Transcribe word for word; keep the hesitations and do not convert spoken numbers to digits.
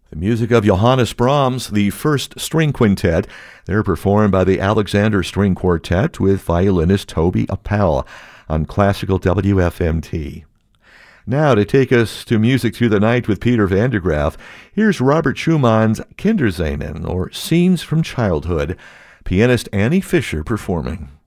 The music of Johannes Brahms, the First String Quintet. They're performed by the Alexander String Quartet with violinist Toby Appel on Classical W F M T. Now, to take us to music through the night with Peter van der Graaf, here's Robert Schumann's Kinderscenen, or Scenes from Childhood. Pianist Annie Fisher performing.